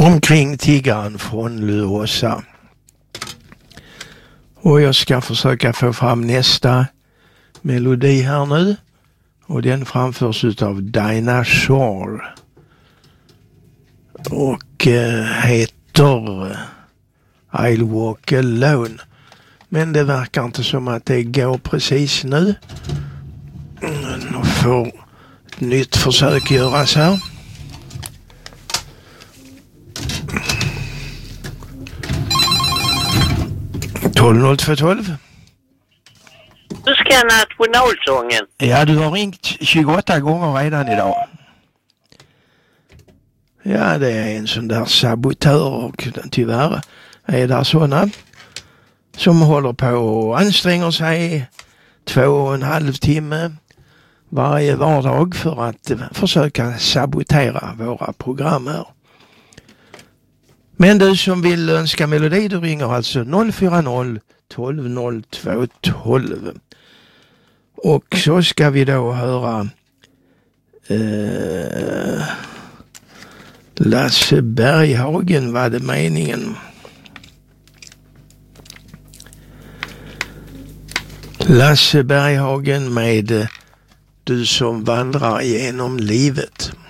omkring tiggaren från Luåsa. Och jag ska försöka få fram nästa melodi här nu. Och den framförs utav Dinah Shore. Och heter I'll Walk Alone. Men det verkar inte som att det går precis nu. Nu får ett nytt försök göras här. för 12. Du ska nationalsången. Ja, du har ringt 28 gånger redan idag. Ja, det är en sån där sabotör och tyvärr är det såna som håller på och anstränger sig 2,5 timme varje vardag för att försöka sabotera våra program här. Men du som vill önska melodi, du ringer alltså 040 12 02 12. Och så ska vi då höra Lasse Berghagen, var det meningen. Lasse Berghagen med Du som vandrar genom livet.